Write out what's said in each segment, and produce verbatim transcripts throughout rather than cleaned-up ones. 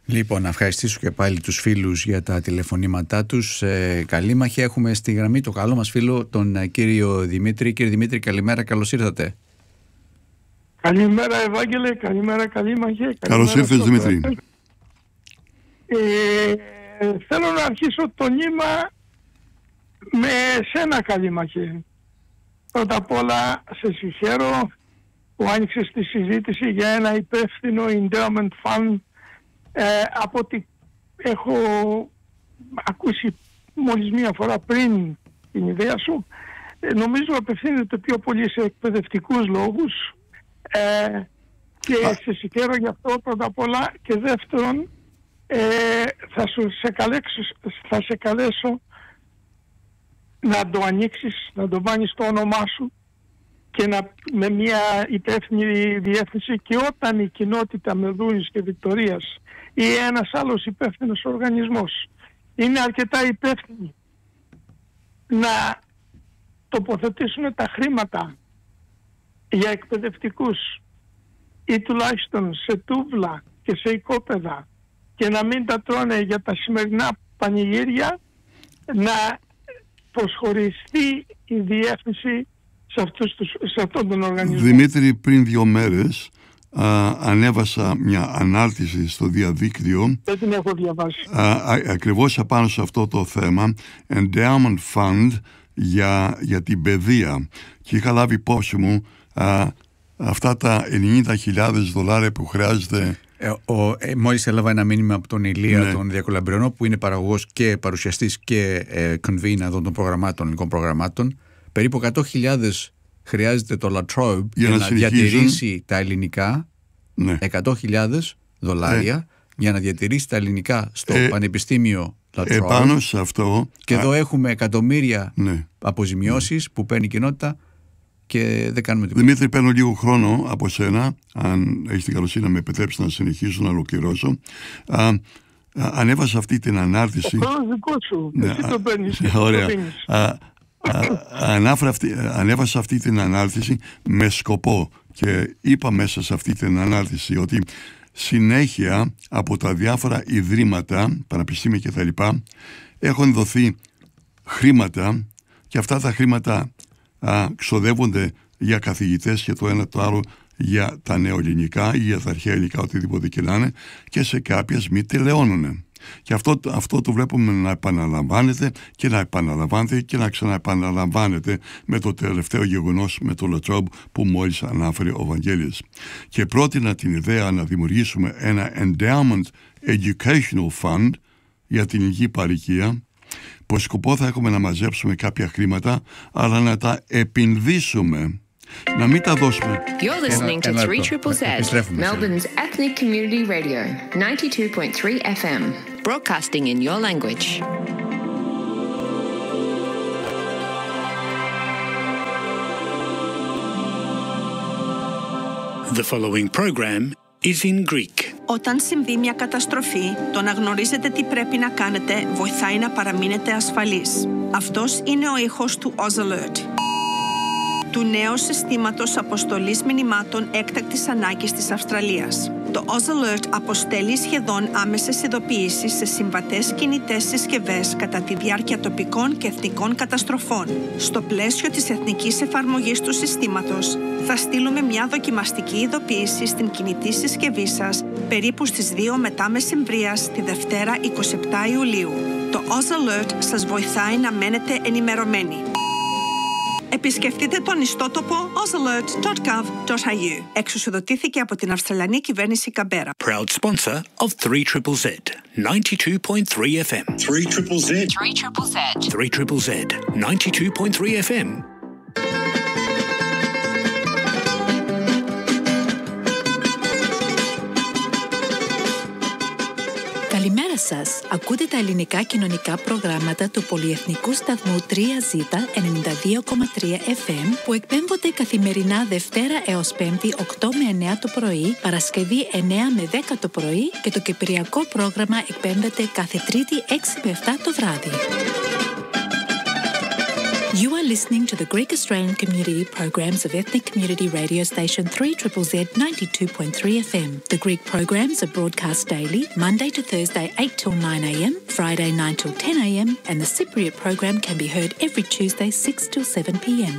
Λοιπόν, να ευχαριστήσω και πάλι τους φίλους για τα τηλεφωνήματά τους. Ε, καλήμαχοι, έχουμε στη γραμμή το καλό μας φίλο, τον ε, κύριο Δημήτρη. Κύριε Δημήτρη, καλημέρα, καλώς ήρθατε. Καλημέρα Ευάγγελε, καλημέρα καλήμαχε. Καλώς ήρθες Δημήτρη. Ε, θέλω να αρχίσω το νήμα με σένα καλήμαχε. Πρώτα απ' όλα σε συγχαίρω που άνοιξες τη συζήτηση για ένα υπεύθυνο endowment fund. Ε, από ό,τι έχω ακούσει μόλις μία φορά πριν την ιδέα σου, ε, νομίζω απευθύνεται πιο πολύ σε εκπαιδευτικούς λόγους ε, και Α. σε συγχαίρω γι' αυτό πρώτα απ' όλα, και δεύτερον ε, θα, σου, σε καλέξω, θα σε καλέσω να το ανοίξεις, να το βάλεις το όνομά σου και να, με μια υπεύθυνη διεύθυνση, και όταν η κοινότητα Μεδούνης και Βικτωρίας ή ένας άλλος υπεύθυνος οργανισμός είναι αρκετά υπεύθυνοι να τοποθετήσουν τα χρήματα για εκπαιδευτικούς ή τουλάχιστον σε τούβλα και σε οικόπεδα και να μην τα τρώνε για τα σημερινά πανηγύρια, να προσχωριστεί η διεύθυνση σε, αυτούς τους, σε αυτόν τον οργανισμό. Δημήτρη, πριν δύο μέρες α, ανέβασα μια ανάρτηση στο διαδίκτυο. Δεν την έχω διαβάσει. Α, α, ακριβώς απάνω σε αυτό το θέμα, Endowment Fund για, για την παιδεία, και είχα λάβει υπόψη μου α, αυτά τα ενενήντα χιλιάδες δολάρια που χρειάζεται. Ε, ο, ε, μόλις έλαβα ένα μήνυμα από τον Ηλία, ναι, τον Διακολαμπριανό, που είναι παραγωγός και παρουσιαστής και ε, convener εδώ των προγραμμάτων, ελληνικών προγραμμάτων. Περίπου εκατό χιλιάδες χρειάζεται το La Trobe για, για να, να διατηρήσει τα ελληνικά, ναι, εκατό χιλιάδες δολάρια ε, για να διατηρήσει τα ελληνικά στο ε, Πανεπιστήμιο La Trobe. Επάνω σε αυτό, και α, εδώ έχουμε εκατομμύρια, ναι, αποζημιώσεις, ναι, που παίρνει η κοινότητα και δεν κάνουμε τίποτα. Δημήτρη, παίρνω λίγο χρόνο από σένα, αν έχεις την καλοσύνη να με επιτρέψει να συνεχίσω, να ολοκληρώσω. Α, α, ανέβασα αυτή την ανάρτηση. Ο χρόνος δικό σου, ναι, εσύ το παίρνεις. Ωραία. Α, α, αυτή, ανέβασα αυτή την ανάρτηση με σκοπό, και είπα μέσα σε αυτή την ανάρτηση ότι συνέχεια από τα διάφορα ιδρύματα, πανεπιστήμια κτλ, έχουν δοθεί χρήματα, και αυτά τα χρήματα α, ξοδεύονται για καθηγητές και το ένα το άλλο για τα νεοελληνικά ή για τα αρχαία ελληνικά, οτιδήποτε και να είναι, και σε κάποιες μη τελειώνουν. Και αυτό, αυτό το βλέπουμε να επαναλαμβάνεται και να επαναλαμβάνεται και να ξαναεπαναλαμβάνεται με το τελευταίο γεγονός με το La Trobe που μόλις ανάφερε ο Βαγγέλης. Και πρότεινα την ιδέα να δημιουργήσουμε ένα Endowment Educational Fund για την ελληνική παροικία, που σκοπό θα έχουμε να μαζέψουμε κάποια χρήματα, αλλά να τα επενδύσουμε, να μην τα δώσουμε. You're listening to three triple Z, Melbourne's ethnic community radio, ninety-two point three F M, broadcasting in your language. The following program is in Greek. Όταν συμβεί μια καταστροφή, το να γνωρίζετε τι πρέπει να κάνετε βοηθάει να παραμείνετε ασφαλείς. Αυτός είναι ο ήχος του Oz Alert, του νέου συστήματος αποστολής μηνυμάτων έκτακτης ανάγκης της Αυστραλίας. Το Oz Alert αποστέλει σχεδόν άμεσες ειδοποιήσεις σε συμβατές κινητές συσκευές κατά τη διάρκεια τοπικών και εθνικών καταστροφών. Στο πλαίσιο της εθνικής εφαρμογής του συστήματος, θα στείλουμε μια δοκιμαστική ειδοποίηση στην κινητή συσκευή σας περίπου στις δύο μετά μεσημβρίας τη Δευτέρα εικοστή εβδόμη Ιουλίου. Το Oz Alert σας βοηθάει να μένετε ενημερωμένοι. Επισκεφτείτε τον ιστότοπο oz alert dot gov dot a u. Εξουσιοδοτήθηκε από την Αυστραλιανή κυβέρνηση Καμπέρα. Proud sponsor of three triple Z, ninety-two point three F M. three triple Z. three triple Z. three triple Z, ninety-two point three F M. Καλημέρα σας. Ακούτε τα ελληνικά κοινωνικά προγράμματα του πολυεθνικού σταθμού τρία ζέτα ενενήντα δύο κόμμα τρία Εφ Εμ που εκπέμπονται καθημερινά Δευτέρα έως Πέμπτη οκτώ με εννέα το πρωί, Παρασκευή εννέα με δέκα το πρωί και το κυπριακό πρόγραμμα εκπέμπεται κάθε Τρίτη έξι με επτά το βράδυ. You are listening to the Greek Australian Community programs of Ethnic Community Radio Station three Z Z Z ninety-two point three F M. The Greek programs are broadcast daily, Monday to Thursday eight till nine a m, Friday nine till ten a m, and the Cypriot program can be heard every Tuesday six till seven p m.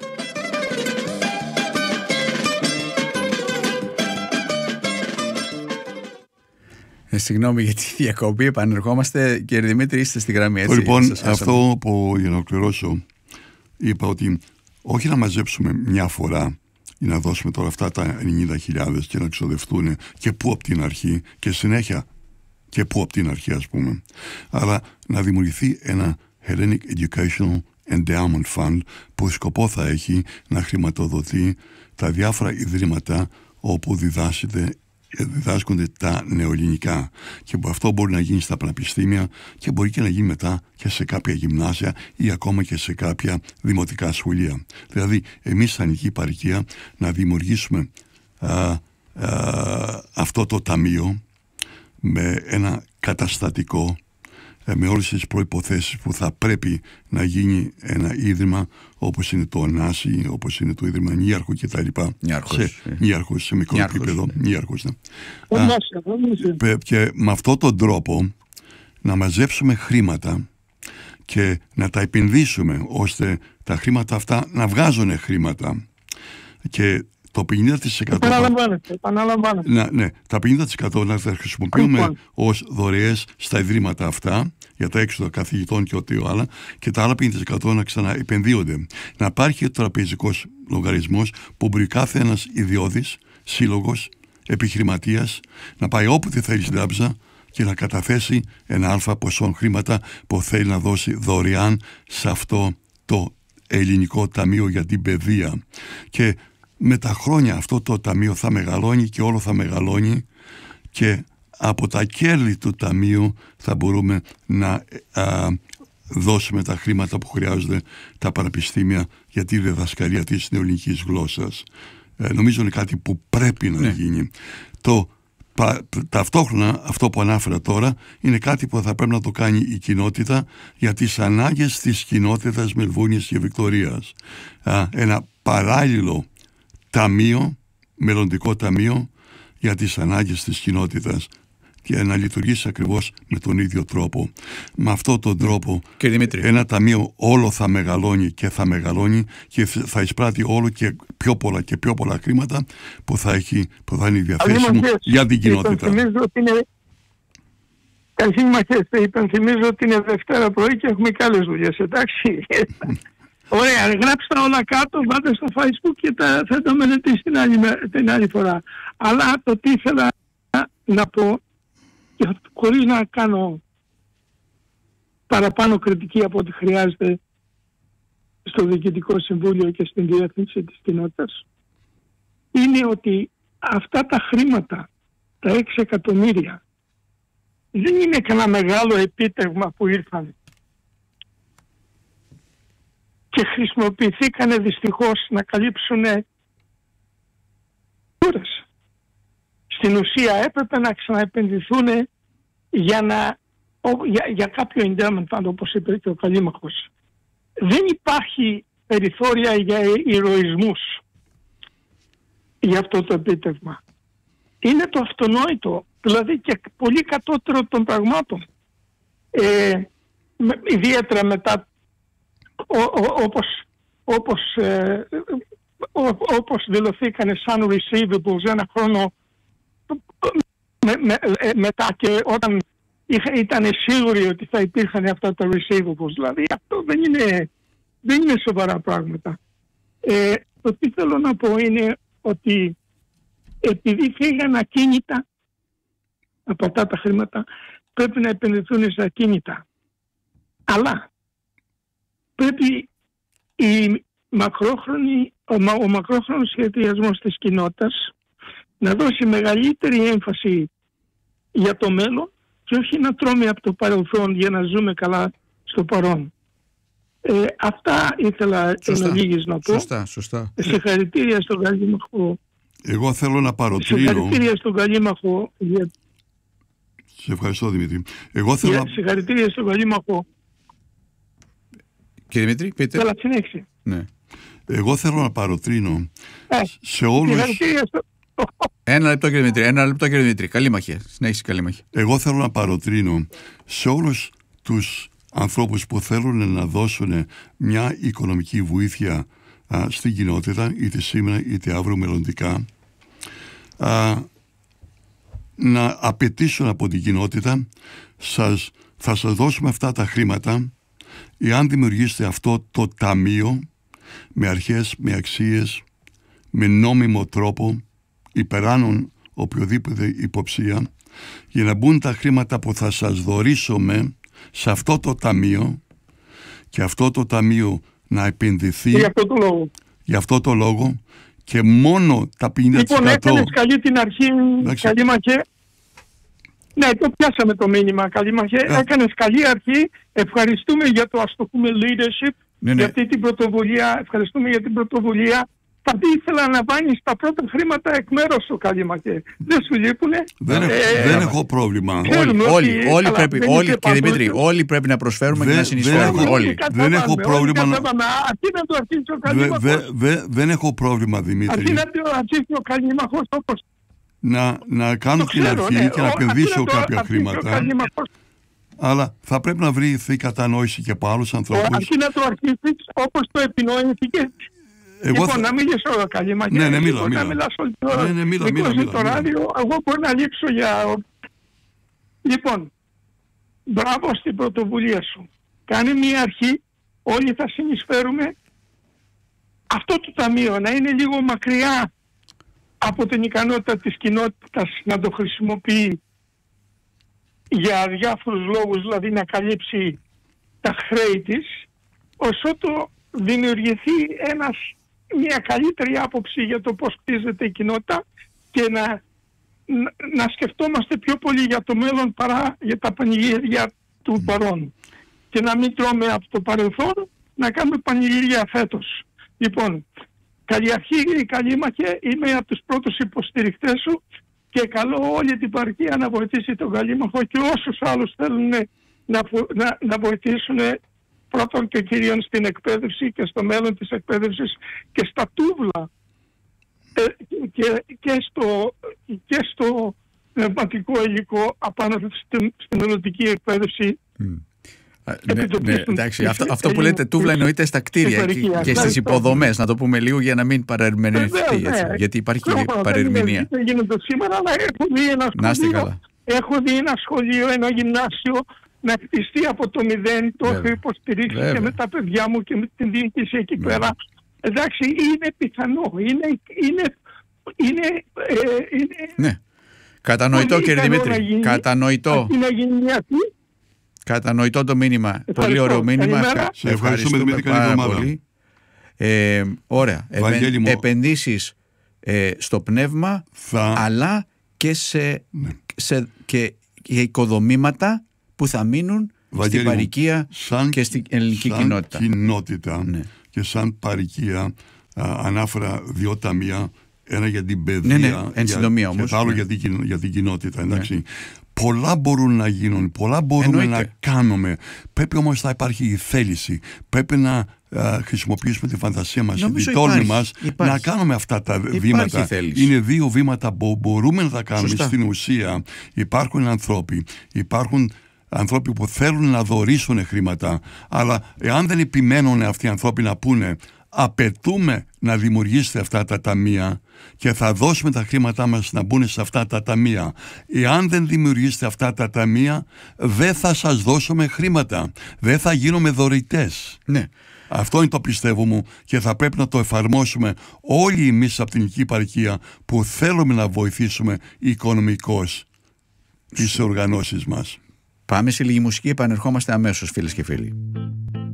Ε, συγγνώμη για τη διακοπή, επανερχόμαστε. Κύριε Δημήτρη, είστε στη γραμμή, έτσι? Λοιπόν, αυτό που για να ολοκληρώσω, είπα ότι όχι να μαζέψουμε μια φορά ή να δώσουμε τώρα αυτά τα ενενήντα χιλιάδες και να ξοδευτούν και πού από την αρχή και συνέχεια και πού από την αρχή, ας πούμε, αλλά να δημιουργηθεί ένα Hellenic Educational Endowment Fund που σκοπό θα έχει να χρηματοδοτεί τα διάφορα ιδρύματα όπου διδάσκεται διδάσκονται τα νεοελληνικά, και που αυτό μπορεί να γίνει στα πανεπιστήμια και μπορεί και να γίνει μετά και σε κάποια γυμνάσια ή ακόμα και σε κάποια δημοτικά σχολεία. Δηλαδή εμείς στα Ελληνική Παροικία να δημιουργήσουμε α, α, αυτό το ταμείο με ένα καταστατικό, με όλες τις προϋποθέσεις που θα πρέπει να γίνει ένα ίδρυμα όπως είναι το Ωνάση, όπως είναι το Ίδρυμα Νίαρχου και τα λοιπά. Νίαρχος. Σε, ε. Νίαρχος, σε μικρό Νίαρχος, επίπεδο. ναι. Νίαρχος, ναι. Α, και με αυτόν τον τρόπο να μαζέψουμε χρήματα και να τα επενδύσουμε ώστε τα χρήματα αυτά να βγάζουν χρήματα. Και το πενήντα τοις εκατό Επαναλαμβάνεται, επαναλαμβάνεται. Να, ναι, τα πενήντα τοις εκατό να τα χρησιμοποιούμε Λοιπόν. ως δωρεές στα ιδρύματα αυτά για τα έξοδα καθηγητών και ό,τι άλλα, και τα άλλα πενήντα τοις εκατό να ξαναεπενδύονται. Να υπάρχει τραπεζικός λογαριασμός που μπορεί κάθε ένας ιδιώδης, σύλλογος, επιχειρηματίας να πάει όποτε θέλει στην τράπεζα και να καταθέσει ένα αλφα ποσό χρήματα που θέλει να δώσει δωρεάν σε αυτό το ελληνικό ταμείο για την παιδεία. Και με τα χρόνια αυτό το ταμείο θα μεγαλώνει και όλο θα μεγαλώνει, και από τα κέρδη του ταμείου θα μπορούμε να α, δώσουμε τα χρήματα που χρειάζονται τα πανεπιστήμια για τη διδασκαλία της νεοελληνικής γλώσσας. Ε, νομίζω είναι κάτι που πρέπει να ναι. γίνει. Το, πα, ταυτόχρονα αυτό που ανάφερα τώρα είναι κάτι που θα πρέπει να το κάνει η κοινότητα για τις ανάγκες της κοινότητας Μελβούνιας και Βικτωρίας. Α, ένα παράλληλο ταμείο, μελλοντικό ταμείο για τις ανάγκες της κοινότητας, και να λειτουργήσει ακριβώς με τον ίδιο τρόπο. Με αυτόν τον τρόπο ένα ταμείο όλο θα μεγαλώνει και θα μεγαλώνει και θα εισπράττει όλο και πιο πολλά και πιο πολλά χρήματα που θα, έχει, που θα είναι διαθέσιμο για την κοινότητα. Υπενθυμίζω ότι είναι Δευτέρα πρωί και έχουμε και άλλες δουλειές, εντάξει. Ωραία, γράψτε τα όλα κάτω, βάλτε στο Facebook και τα, θα τα μελετήσει την άλλη, την άλλη φορά. Αλλά το τι ήθελα να πω, και χωρίς να κάνω παραπάνω κριτική από ό,τι χρειάζεται στο Διοικητικό Συμβούλιο και στην Διεύθυνση της Κοινότητας, είναι ότι αυτά τα χρήματα, τα έξι εκατομμύρια, δεν είναι κανένα μεγάλο επίτευγμα που ήρθαν και χρησιμοποιηθήκανε δυστυχώς να καλύψουν κούρες. Στην ουσία έπρεπε να ξαναεπενδυθούν για, να, για, για κάποιο endowment fund, όπως είπε και ο Καλήμαχος. Δεν υπάρχει περιθώρια για ηρωισμούς για αυτό το επίτευγμα. Είναι το αυτονόητο, δηλαδή και πολύ κατώτερο των πραγμάτων. Ε, με, ιδιαίτερα μετά Ό, ό, όπως, όπως, ε, ό, όπως δηλωθήκανε σαν receivables ένα χρόνο με, με, ε, μετά, και όταν είχα, ήταν σίγουροι ότι θα υπήρχαν αυτά τα receivables. Δηλαδή αυτό δεν είναι, δεν είναι σοβαρά πράγματα. Ε, το τι θέλω να πω είναι ότι επειδή φύγαν ακίνητα από αυτά τα χρήματα, πρέπει να επενδυθούν σε ακίνητα. Αλλά πρέπει η μακρόχρονη, ο, ο μακρόχρονος σχεδιασμός της κοινότητας να δώσει μεγαλύτερη έμφαση για το μέλλον και όχι να τρώμε από το παρελθόν για να ζούμε καλά στο παρόν. Ε, αυτά ήθελα εν ολίγης να πω. Σωστά, σωστά. Συγχαρητήρια στον Καλήμαχο. Εγώ θέλω να παροτρύνω. Συγχαρητήρια στον Καλήμαχο. Για... Σε ευχαριστώ, Δημήτρη. Εγώ θέλω... για... Συγχαρητήρια στον Καλήμαχο Κύριε Δημήτρη, πείτε. Έλα, συνέχισε. Ναι. Εγώ θέλω να παροτρύνω ε, σε όλους... Ένα λεπτό κύριε Δημήτρη, ένα λεπτό κύριε Δημήτρη. Καλή μαχία, συνέχισε καλή μαχία. Εγώ θέλω να παροτρύνω σε όλους τους ανθρώπους που θέλουν να δώσουν μια οικονομική βοήθεια α, στην κοινότητα, είτε σήμερα είτε αύριο μελλοντικά, α, να απαιτήσουν από την κοινότητα, σας, θα σας δώσουμε αυτά τα χρήματα εάν δημιουργήσετε αυτό το ταμείο με αρχές, με αξίες, με νόμιμο τρόπο, υπεράνων οποιοδήποτε υποψία, για να μπουν τα χρήματα που θα σας δωρήσουμε σε αυτό το ταμείο και αυτό το ταμείο να επενδυθεί για αυτό το λόγο, για αυτό το λόγο και μόνο τα πενήντα τοις εκατό. Λοιπόν, έκανες καλή την αρχή, καλή μαχέ. Ναι, το πιάσαμε το μήνυμα, καλή μαχέ. Ε. Έκανες καλή αρχή. Ευχαριστούμε για το, ας το πούμε, leadership, ναι, ναι. για αυτή την πρωτοβουλία. Ευχαριστούμε για την πρωτοβουλία. Θα ήθελα να βάλεις τα πρώτα χρήματα εκ μέρους σου, καλή μαχέ. Δεν σου λείπουνε. Δεν, ε, ε, δεν έχω πρόβλημα. Όλοι, όλοι, όλοι, καλά, πρέπει, όλοι κύριε Δημήτρη, όλοι πρέπει να προσφέρουμε δεν, και να συνεισφέρουμε. Δεν, όλοι. δεν έχω πρόβλημα να... Αρκεί να το αρχίσει ο καλήμαχος. Δεν έχω πρόβλημα, Δημήτρη. Αρκεί να το αρχίσει ο καλήμαχος όπως... Να, να κάνω την ξέρω, αρχή ναι, και να επενδύσω κάποια χρήματα. Αλλά θα πρέπει να βρεθεί κατανόηση και από άλλους ανθρώπους. Αρκεί να το αρχίσεις όπως το επινοήθηκες. Εγώ λοιπόν, θα... να μιλήσω όλα καλή μαχαίρι. Ναι, ναι, μίλα, μίλα. Να μιλάς όλη την ώρα. Ναι, ναι, μίλα, μίλα, μίλα, το ράδιο, εγώ μπορώ να λείψω για... Λοιπόν, μπράβο στην πρωτοβουλία σου. Κάνει μια αρχή, όλοι θα συνεισφέρουμε. Αυτό το ταμείο να είναι λίγο μακριά από την ικανότητα της κοινότητας να το χρησιμοποιεί για διάφορους λόγους, δηλαδή να καλύψει τα χρέη της, όσο το δημιουργηθεί ένας, μια καλύτερη άποψη για το πώς χτίζεται η κοινότητα και να, να, να σκεφτόμαστε πιο πολύ για το μέλλον παρά για τα πανηγύρια του παρόν. Και να μην τρώμε από το παρελθόν, να κάνουμε πανηγύρια φέτος. Λοιπόν, καλή αρχή, καλή μαχέ, είμαι από τους πρώτους υποστηριχτές σου και καλώ όλη την παροικία να βοηθήσει τον Καλήμαχο και όσους άλλους θέλουν να, να, να βοηθήσουν πρώτον και κυρίως στην εκπαίδευση και στο μέλλον της εκπαίδευσης και στα τούβλα ε, και, και, στο, και στο πνευματικό υλικό απάνω στην, στην μελλοντική εκπαίδευση. Mm. Ναι, ναι, εντάξει, αυτό, αυτό που λέτε τούβλα εννοείται στα κτίρια και, και στις υποδομές, να το πούμε λίγο για να μην παρερμηνευτεί, έτσι, γιατί υπάρχει και παρερμηνία. Δεν γίνονται σήμερα, αλλά έχω δει ένα σχολείο, έχω δει ένα σχολείο, ένα γυμνάσιο να χτιστεί από το μηδέν, το έχω υποστηρίξει και με τα παιδιά μου και με την διοίκηση εκεί Βέβαια. πέρα. Εντάξει, είναι πιθανό, είναι... είναι, είναι, ε, είναι ναι, κατανοητό κύριε Δημήτρη, κατανοητό. Να γίνει μια Κατανοητό το μήνυμα. Ευχαριστώ. Πολύ ωραίο μήνυμα. Ευχαριστούμε, ευχαριστούμε Δημήτρη, πάρα πολύ. Ε, ωραία. Επεν, επενδύσεις ε, στο πνεύμα, θα... αλλά και σε, ναι. σε και, και οικοδομήματα που θα μείνουν Βαγγέλη στην παροικία σαν, και στην ελληνική σαν κοινότητα. κοινότητα ναι. και σαν παροικία α, ανάφερα δύο ταμεία, ένα για την παιδεία ναι, ναι, εν συντομία, για, όμως, και άλλο ναι. για, την, για την κοινότητα. Εντάξει. Ναι. Πολλά μπορούν να γίνουν, πολλά μπορούμε Εννοείται. να κάνουμε. Πρέπει όμως να υπάρχει η θέληση. Πρέπει να α, χρησιμοποιήσουμε τη φαντασία μας, την τόλμη μας, να κάνουμε αυτά τα υπάρχει βήματα. Θέληση. Είναι δύο βήματα που μπορούμε να τα κάνουμε. Σωστά. Στην ουσία υπάρχουν άνθρωποι, υπάρχουν άνθρωποι που θέλουν να δωρήσουν χρήματα, αλλά εάν δεν επιμένουν αυτοί οι άνθρωποι να πούνε απαιτούμε να δημιουργήσετε αυτά τα ταμεία και θα δώσουμε τα χρήματά μας να μπουν σε αυτά τα ταμεία. Εάν δεν δημιουργήσετε αυτά τα ταμεία, δεν θα σας δώσουμε χρήματα. Δεν θα γίνουμε δωρητές. Ναι. Αυτό είναι το πιστεύω μου και θα πρέπει να το εφαρμόσουμε όλοι εμείς από την ελληνική παροικία που θέλουμε να βοηθήσουμε οικονομικώς τις οργανώσεις μας. Πάμε σε λίγη μουσική, επανερχόμαστε αμέσως φίλες και φίλοι.